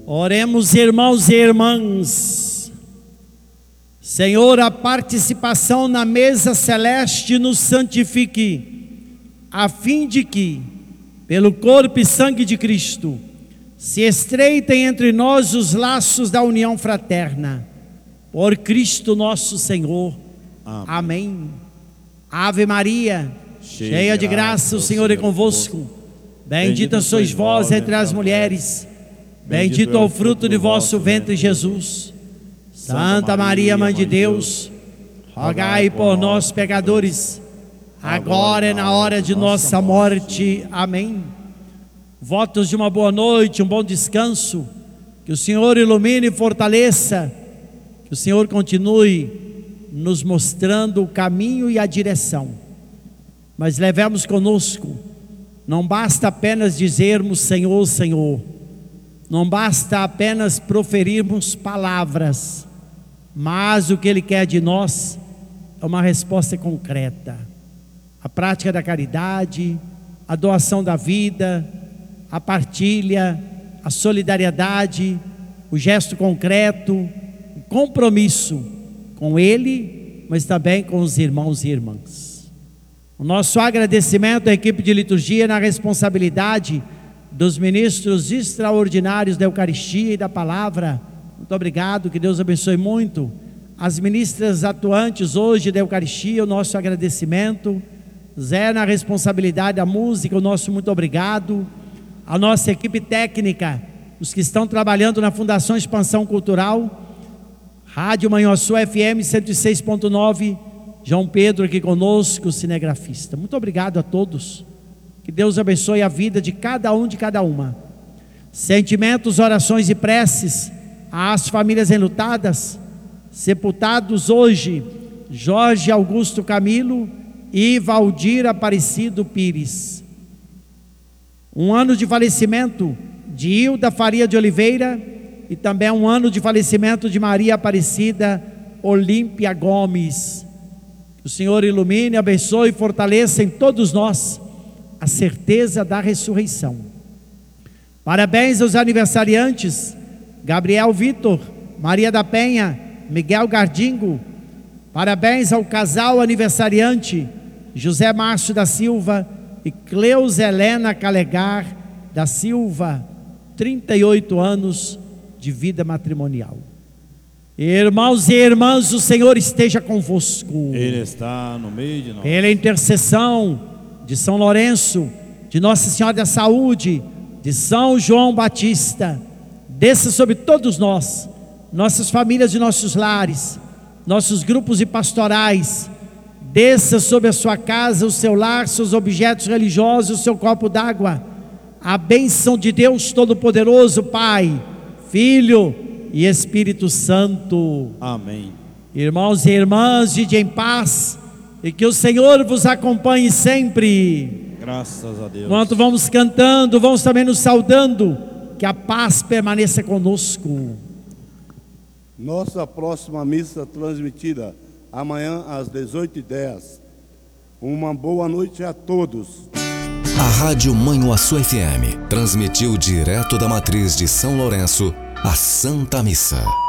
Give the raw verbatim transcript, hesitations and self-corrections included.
Oremos, irmãos e irmãs. Senhor, a participação na mesa celeste nos santifique, a fim de que, pelo corpo e sangue de Cristo, se estreitem entre nós os laços da união fraterna. Por Cristo nosso Senhor. Amém. Amém. Ave Maria, cheia, cheia de graça, o Senhor é convosco. Bendita sois vós entre as mulheres. Bendito é o fruto de vosso ventre, Jesus. Santa Maria, Mãe de Deus, rogai por nós, pecadores, agora e na hora de nossa morte. Amém. Votos de uma boa noite, um bom descanso. Que o Senhor ilumine e fortaleça. Que o Senhor continue nos mostrando o caminho e a direção. Mas levemos conosco, não basta apenas dizermos Senhor, Senhor. Não basta apenas proferirmos palavras, mas o que Ele quer de nós é uma resposta concreta. A prática da caridade, a doação da vida, a partilha, a solidariedade, o gesto concreto, o compromisso com Ele, mas também com os irmãos e irmãs. O nosso agradecimento à equipe de liturgia na responsabilidade dos ministros extraordinários da Eucaristia e da Palavra. Muito obrigado, que Deus abençoe muito. As ministras atuantes hoje da Eucaristia, o nosso agradecimento. Zé na responsabilidade da música, o nosso muito obrigado. A nossa equipe técnica, os que estão trabalhando na Fundação Expansão Cultural, Rádio Manhuaçu F M cento e seis ponto nove, João Pedro aqui conosco, cinegrafista. Muito obrigado a todos. Que Deus abençoe a vida de cada um, de cada uma. Sentimentos, orações e preces às famílias enlutadas, sepultados hoje, Jorge Augusto Camilo e Valdir Aparecido Pires. Um ano de falecimento de Hilda Faria de Oliveira e também um ano de falecimento de Maria Aparecida Olímpia Gomes. Que o Senhor ilumine, abençoe e fortaleça em todos nós a certeza da ressurreição. Parabéns aos aniversariantes: Gabriel Vitor, Maria da Penha, Miguel Gardingo. Parabéns ao casal aniversariante José Márcio da Silva e Cleus Helena Calegar da Silva, trinta e oito anos de vida matrimonial. Irmãos e irmãs, o Senhor esteja convosco. Ele está no meio de nós. Pela intercessão de São Lourenço, de Nossa Senhora da Saúde, de São João Batista, desça sobre todos nós, nossas famílias e nossos lares, nossos grupos e pastorais. Desça sobre a sua casa, o seu lar, seus objetos religiosos, o seu copo d'água. A bênção de Deus Todo-Poderoso, Pai, Filho e Espírito Santo. Amém. Irmãos e irmãs, vinde em paz, e que o Senhor vos acompanhe sempre. Graças a Deus. Enquanto vamos cantando, vamos também nos saudando. Que a paz permaneça conosco. Nossa próxima missa transmitida amanhã às dezoito e dez. Uma boa noite a todos. A Rádio Manhuaçu F M transmitiu direto da matriz de São Lourenço a Santa Missa.